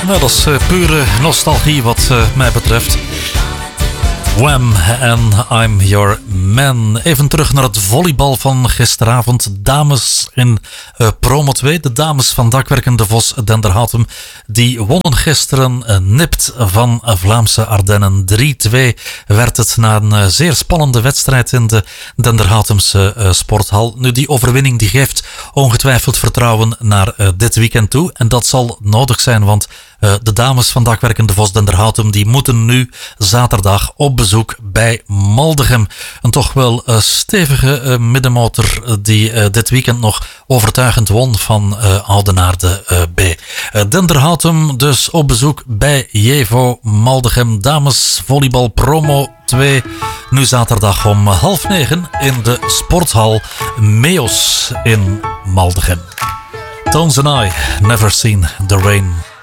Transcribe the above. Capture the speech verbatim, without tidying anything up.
Nou, dat is uh, pure nostalgie wat uh, mij betreft. Wham! En I'm Your Man. Even terug naar het volleybal van gisteravond. Dames in uh, promo twee. De dames van Dakwerkende Vos Denderhatem. Die wonnen gisteren uh, nipt van uh, Vlaamse Ardennen. drie twee werd het na een uh, zeer spannende wedstrijd in de Denderhatemse uh, sporthal. Nu, die overwinning die geeft ongetwijfeld vertrouwen naar uh, dit weekend toe. En dat zal nodig zijn, want uh, de dames van Dakwerkende Vos Denderhatem die moeten nu zaterdag op bezoek bij Maldegem. Een toch wel uh, stevige uh, middenmotor uh, die uh, dit weekend nog overtuigend won van uh, Oudenaarde uh, B. Uh, Denderhatem dus op bezoek bij Jevo Maldegem. Dames volleybal promo twee. Nu zaterdag om half negen in de sporthal Meos in Maldegem. Tones and I, Never Seen the Rain.